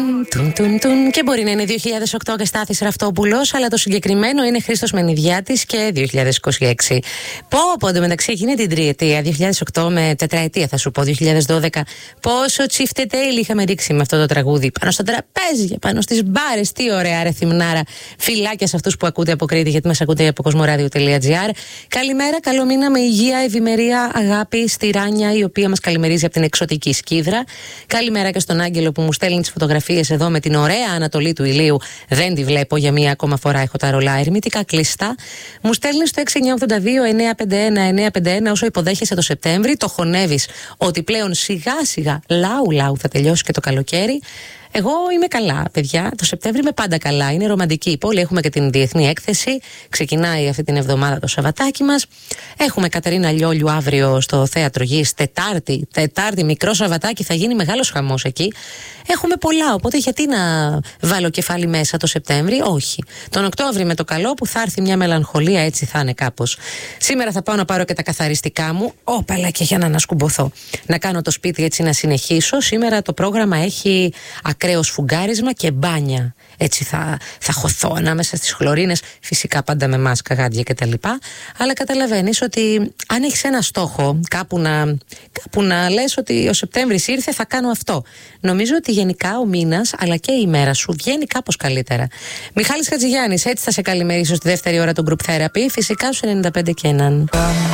Και μπορεί να είναι 2008 και Στάθης Ραφτόπουλος, αλλά το συγκεκριμένο είναι Χρήστος Μενιδιάτης και 2026. Πω, εντωμεταξύ εκείνη την τριετία, 2008 με τετραετία θα σου πω, 2012, πόσο τσιφτετέιλ είχαμε ρίξει με αυτό το τραγούδι. Πάνω στα τραπέζια, πάνω στις μπάρες, τι ωραία ρε θυμνάρα. Φιλάκια σε αυτούς που ακούτε από Κρήτη, γιατί μας ακούτε από κοσμοradio.gr. Καλημέρα, καλό μήνα με υγεία, ευημερία, αγάπη στη Ράνια, η οποία μας καλημερίζει από την εξωτική Σκύδρα. Καλημέρα και στον Άγγελο που μου στέλνει τις φωτογραφίες εδώ με την ωραία Ανατολή του ηλίου. Δεν τη βλέπω για μία ακόμα φορά. Έχω τα ρολά ερμητικά κλειστά. Μου στέλνει στο 6982-951-951 όσο υποδέχεσαι το Σεπτέμβρη. Το χωνεύεις ότι πλέον σιγά σιγά λαού θα τελειώσει και το καλοκαίρι. Εγώ είμαι καλά, παιδιά. Το Σεπτέμβρη είμαι πάντα καλά. Είναι ρομαντική η πόλη. Έχουμε και την διεθνή έκθεση. Ξεκινάει αυτή την εβδομάδα το Σαββατάκι μας. Έχουμε Κατερίνα Λιόλιου αύριο στο Θέατρο Γης. Τετάρτη, μικρό Σαββατάκι. Θα γίνει μεγάλος χαμός εκεί. Έχουμε πολλά. Οπότε γιατί να βάλω κεφάλι μέσα το Σεπτέμβρη? Όχι. Τον Οκτώβρη με το καλό που θα έρθει μια μελαγχολία, έτσι θα είναι κάπως. Σήμερα θα πάω να πάρω και τα καθαριστικά μου. Παλάκια για να ανασκουμποθώ. Να κάνω το σπίτι έτσι να συνεχίσω. Σήμερα το πρόγραμμα έχει ακραίο σφουγγάρισμα και μπάνια. Έτσι θα χωθώ ανάμεσα στις χλωρίνες, φυσικά πάντα με μάσκα, γάντια κτλ. Αλλά καταλαβαίνεις ότι αν έχεις ένα στόχο, κάπου να λες ότι ο Σεπτέμβρης ήρθε, θα κάνω αυτό. Νομίζω ότι γενικά ο μήνας αλλά και η μέρα σου βγαίνει κάπως καλύτερα. Μιχάλης Χατζηγιάννης, έτσι θα σε καλημερίσω στη δεύτερη ώρα του Group Therapy, φυσικά στους 95 και 1.